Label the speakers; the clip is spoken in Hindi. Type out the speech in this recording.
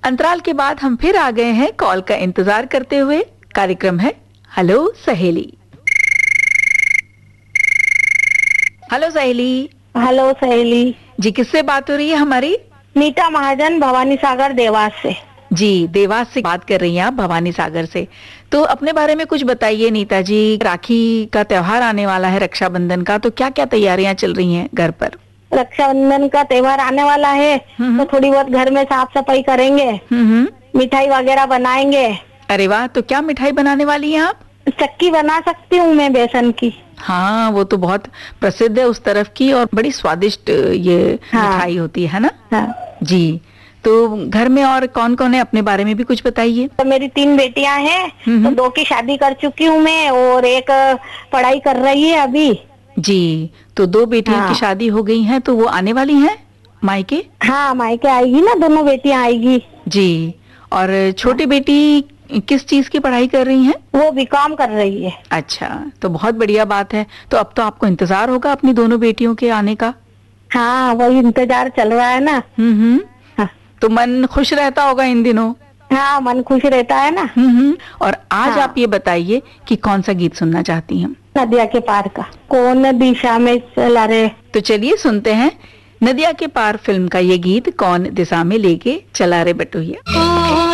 Speaker 1: अंतराल के बाद हम फिर आ गए हैं कॉल का इंतजार करते हुए। कार्यक्रम है हेलो सहेली। हेलो सहेली।
Speaker 2: हेलो सहेली
Speaker 1: जी, किससे बात हो रही है हमारी?
Speaker 2: नीता महाजन, भवानी सागर देवास से।
Speaker 1: जी, देवास से बात कर रही हैं आप, भवानी सागर से। तो अपने बारे में कुछ बताइए नीता जी। राखी का त्योहार आने वाला है, रक्षाबंधन का, तो क्या क्या तैयारियां चल रही हैं घर पर?
Speaker 2: रक्षाबंधन का त्योहार आने वाला है तो थोड़ी बहुत घर में साफ सफाई करेंगे, मिठाई वगैरह बनाएंगे।
Speaker 1: अरे वाह, तो क्या मिठाई बनाने वाली हैं आप?
Speaker 2: चक्की बना सकती हूँ मैं, बेसन की।
Speaker 1: हाँ, वो तो बहुत प्रसिद्ध है उस तरफ की और बड़ी स्वादिष्ट ये मिठाई होती है ना?
Speaker 2: हाँ।
Speaker 1: जी, तो घर में और कौन कौन है, अपने बारे में भी कुछ बताइए।
Speaker 2: तो मेरी 3 बेटियां हैं, तो 2 की शादी कर चुकी हूँ मैं और एक पढ़ाई कर रही है अभी।
Speaker 1: जी, तो 2 बेटियों की शादी हो गई हैं, तो वो आने वाली हैं मायके?
Speaker 2: हाँ, मायके आएगी ना, दोनों बेटियां आएगी।
Speaker 1: जी, और छोटी बेटी किस चीज की पढ़ाई कर रही हैं?
Speaker 2: वो बीकॉम कर रही है।
Speaker 1: अच्छा, तो बहुत बढ़िया बात है। तो अब तो आपको इंतजार होगा अपनी दोनों बेटियों के आने का।
Speaker 2: हाँ, वही इंतजार चल रहा है ना। हाँ।
Speaker 1: तो मन खुश रहता होगा इन दिनों।
Speaker 2: हाँ, मन खुश रहता है ना।
Speaker 1: और आज आप ये बताइए कि कौन सा गीत सुनना चाहती हैं?
Speaker 2: नदिया के पार का। कौन दिशा में चला रे।
Speaker 1: तो चलिए सुनते हैं नदिया के पार फिल्म का ये गीत, कौन दिशा में लेके चला रे बटोहिया।